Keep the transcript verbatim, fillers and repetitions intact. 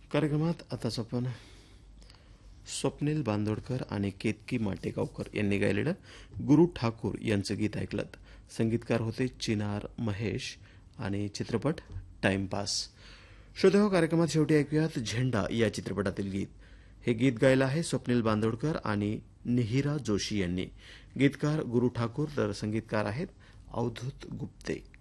कार्यक्रमात आताच आपण स्वप्नील बांदोडकर आणि केतकी माटेगावकर यांनी गायलेलं गुरु ठाकूर यांचं गीत ऐकलं. संगीतकार होते चिनार महेश आणि चित्रपट टाइमपास. श्रोतेहो, कार्यक्रमात शेवटी ऐकूयात झेंडा या चित्रपटातील गीत. हे गीत गायलं आहे स्वप्नील बांदोडकर आणि निहिरा जोशी यांनी. गीतकार गुरु ठाकूर तर संगीतकार आहेत अवधूत गुप्ते.